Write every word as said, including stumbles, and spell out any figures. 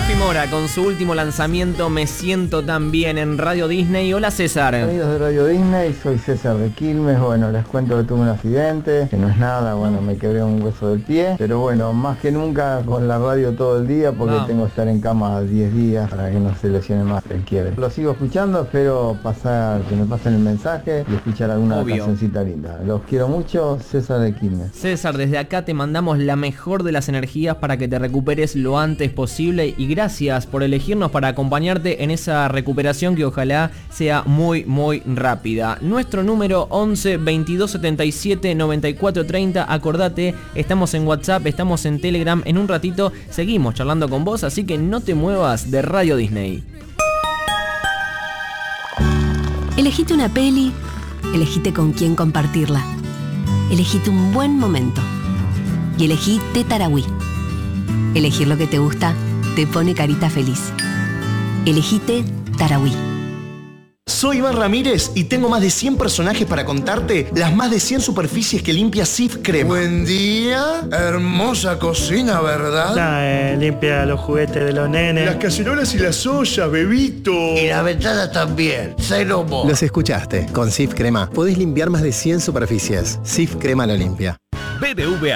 Sophie Mora con su último lanzamiento Me Siento Tan Bien en Radio Disney. Hola César. Amigos de Radio Disney, soy César de Quilmes. Bueno, les cuento que tuve un accidente, que no es nada, bueno, me quebré un hueso del pie, pero bueno, más que nunca con la radio todo el día porque no. tengo que estar en cama diez días para que no se lesione más el quiebre. Lo sigo escuchando, espero pasar, que me pasen el mensaje y escuchar alguna Obvio. cancioncita linda. Los quiero mucho, César de Quilmes. César, desde acá te mandamos la mejor de las energías para que te recuperes lo antes posible y gracias por elegirnos para acompañarte en esa recuperación que ojalá sea muy muy rápida. Nuestro número once veintidós setenta y siete noventa y cuatro treinta, acordate, estamos en WhatsApp, estamos en Telegram, en un ratito seguimos charlando con vos, así que no te muevas de Radio Disney. Elegite una peli, elegite con quién compartirla, elegite un buen momento y elegí Tetarawi. Elegir lo que te gusta te pone carita feliz. Elegite Tarawi. Soy Iván Ramírez y tengo más de cien personajes para contarte las más de cien superficies que limpia Cif Crema. Buen día, hermosa cocina, ¿verdad? Nah, eh, limpia los juguetes de los nenes. Las cacerolas y las ollas, bebito. Y la ventana también, cero mo. Los escuchaste, con Cif Crema podés limpiar más de cien superficies. Cif Crema lo limpia. B B V A